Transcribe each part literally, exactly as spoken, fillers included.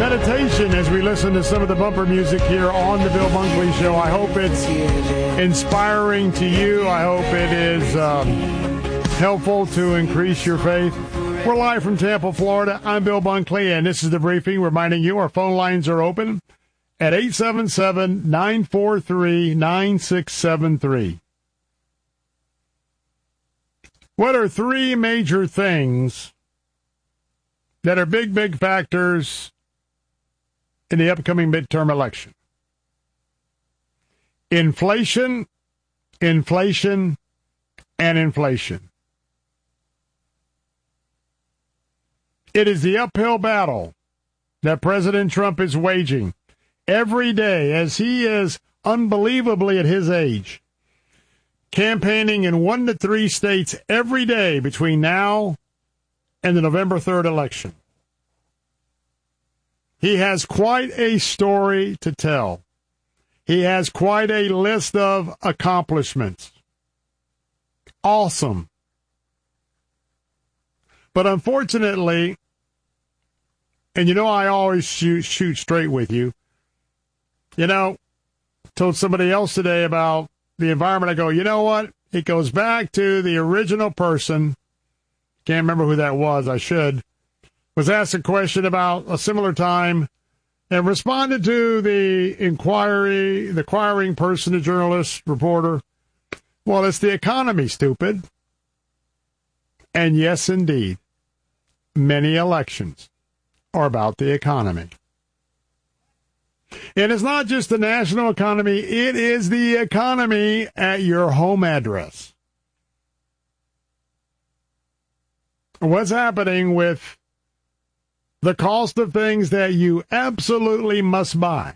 meditation as we listen to some of the bumper music here on the Bill Bunkley Show. I hope it's inspiring to you. I hope it is um, helpful to increase your faith. We're live from Tampa, Florida. I'm Bill Bunkley, and this is The Briefing, reminding you our phone lines are open at eight seven seven, nine four three, nine six seven three. What are three major things that are big, big factors in the upcoming midterm election? Inflation, inflation, and inflation. It is the uphill battle that President Trump is waging every day, as he is unbelievably at his age, campaigning in one to three states every day between now and the November third election. He has quite a story to tell. He has quite a list of accomplishments. Awesome. But unfortunately, and you know I always shoot, shoot straight with you, you know, told somebody else today about the environment. I go, you know what? It goes back to the original person. Can't remember who that was. I should. Was asked a question about a similar time and responded to the inquiry, the inquiring person, the journalist, reporter. Well, it's the economy, stupid. And yes, indeed, many elections are about the economy. And it's not just the national economy, it is the economy at your home address. What's happening with the cost of things that you absolutely must buy?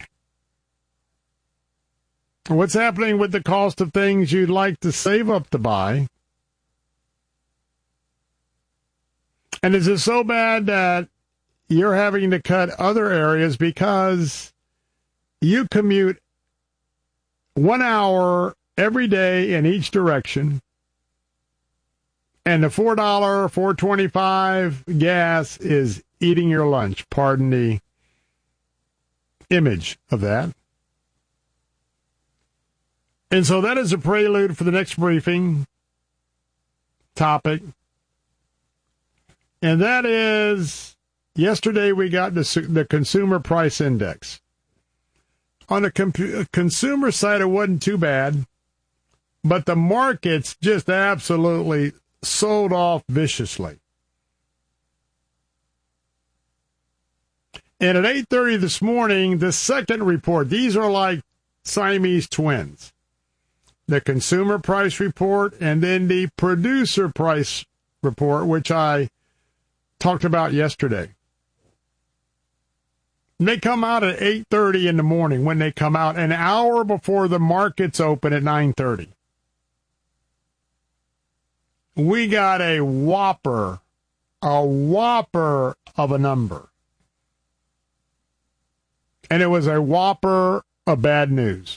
What's happening with the cost of things you'd like to save up to buy? And is it so bad that you're having to cut other areas because you commute one hour every day in each direction, and the four dollars, four twenty-five gas is eating your lunch? Pardon the image of that. And so that is a prelude for the next briefing topic. And that is, yesterday we got the, the Consumer Price Index. On the com- consumer side, it wasn't too bad, but the markets just absolutely sold off viciously. And at eight thirty this morning, the second report, these are like Siamese twins. The Consumer Price Report and then the Producer Price Report, which I talked about yesterday. They come out at eight thirty in the morning. When they come out, an hour before the markets open at nine thirty. We got a whopper, a whopper of a number. And it was a whopper of bad news.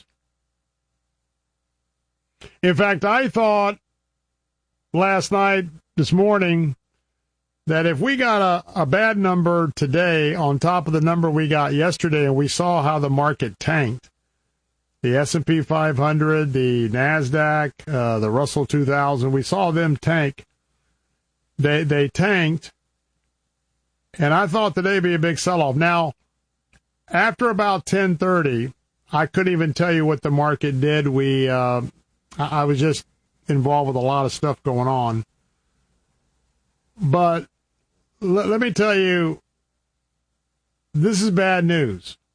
In fact, I thought last night, this morning, that if we got a, a bad number today on top of the number we got yesterday, and we saw how the market tanked, the S and P five hundred, the NASDAQ, uh, the Russell two thousand, we saw them tank. They they tanked, and I thought today would be a big sell-off. Now, after about ten thirty, I couldn't even tell you what the market did. We, uh, I, I was just involved with a lot of stuff going on. But let, let me tell you, this is bad news.